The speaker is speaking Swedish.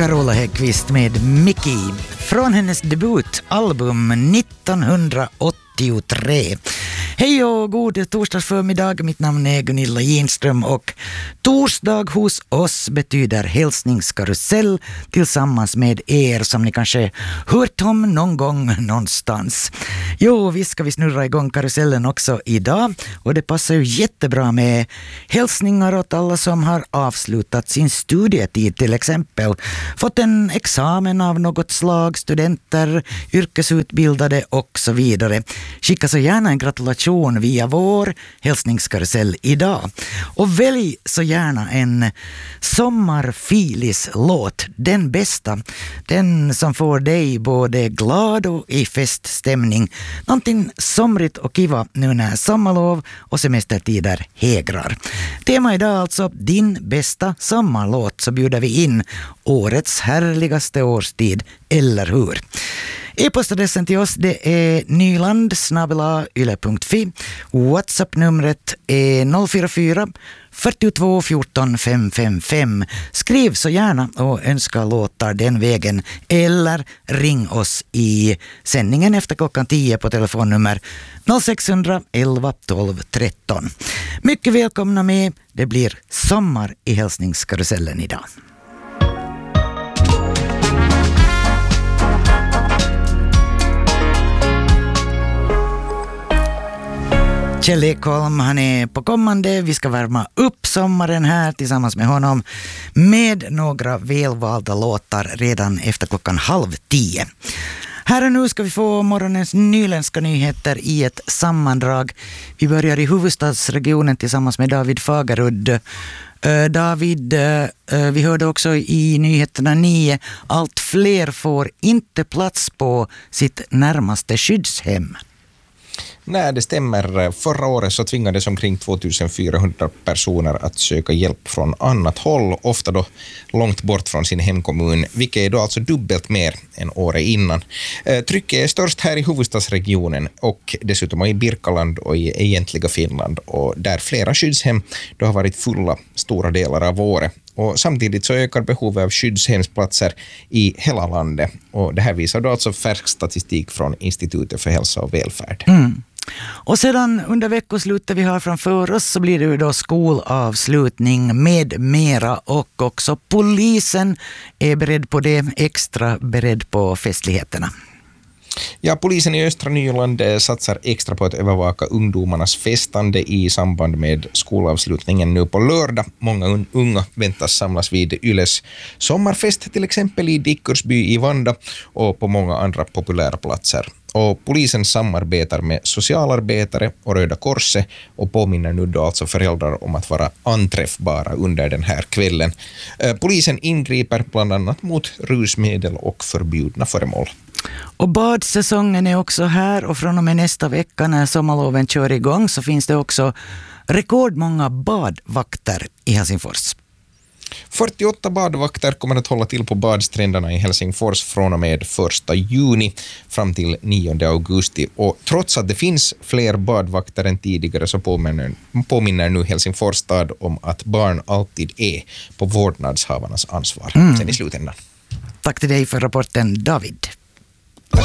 Carola Häggkvist med Mickey från hennes debutalbum 1983. Hej och god torsdagsförmiddag, mitt namn är Gunilla Ginström och torsdag hos oss betyder hälsningskarusell tillsammans med er som ni kanske hört om någon gång någonstans. Jo, visst ska vi snurra igång karusellen också idag och det passar ju jättebra med hälsningar åt alla som har avslutat sin studietid, till exempel fått en examen av något slag, studenter, yrkesutbildade och så vidare. Skicka så gärna en gratulation via vår hälsningskarusell idag. Och välj så gärna en sommarfilis-låt, den bästa. Den som får dig både glad och i feststämning. Någonting somrigt och kiva nu när sommarlov och semestertider hägrar. Tema idag alltså din bästa sommarlåt, så bjuder vi in årets härligaste årstid, eller hur? E-postadressen till oss det är nyland@yle.fi. WhatsApp-numret är 044 42 14 555. Skriv så gärna och önska låtar den vägen eller ring oss i sändningen efter klockan 10 på telefonnummer 0600 11 12 13. Mycket välkomna med. Det blir sommar i hälsningskarusellen idag. Kjell Ekholm, han är på kommande. Vi ska värma upp sommaren här tillsammans med honom med några välvalda låtar redan efter klockan 9:30. Här och nu ska vi få morgonens nyländska nyheter i ett sammandrag. Vi börjar i huvudstadsregionen tillsammans med David Fagerud. David, vi hörde också i nyheterna 9, allt fler får inte plats på sitt närmaste skyddshem. Nej, det stämmer. Förra året så tvingades omkring 2400 personer att söka hjälp från annat håll, ofta då långt bort från sin hemkommun, vilket är då alltså dubbelt mer än året innan. Trycket är störst här i huvudstadsregionen och dessutom i Birkaland och i egentliga Finland, och där flera skyddshem då har varit fulla stora delar av året. Och samtidigt så ökar behovet av skyddshemsplatser i hela landet, och det här visar då alltså färsk statistik från Institutet för hälsa och välfärd. Och sedan under veckoslutet vi har framför oss så blir det ju då skolavslutning med mera, och också polisen är beredd på det, extra beredd på festligheterna. Ja, polisen i östra Nyland satsar extra på att övervaka ungdomarnas festande i samband med skolavslutningen nu på lördag. Många unga väntas samlas vid Yles sommarfest, till exempel i Dickersby i Vanda och på många andra populära platser. Och polisen samarbetar med socialarbetare och Röda Korset och påminner nu då alltså föräldrar om att vara anträffbara under den här kvällen. Polisen ingriper bland annat mot rusmedel och förbjudna föremål. Och badsäsongen är också här, och från och med nästa vecka när sommarloven kör igång så finns det också rekordmånga badvakter i Helsingfors. 48 badvakter kommer att hålla till på badstränderna i Helsingfors från och med 1 juni fram till 9 augusti. Och trots att det finns fler badvakter än tidigare så påminner nu Helsingfors stad om att barn alltid är på vårdnadshavarnas ansvar sen i slutändan. Tack till dig för rapporten, David.